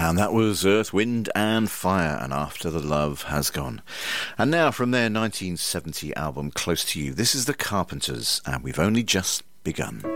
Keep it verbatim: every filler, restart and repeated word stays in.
And that was Earth, Wind and Fire, and After the Love Has Gone. And now from their nineteen seventy album Close to You, this is The Carpenters, and we've only just begun.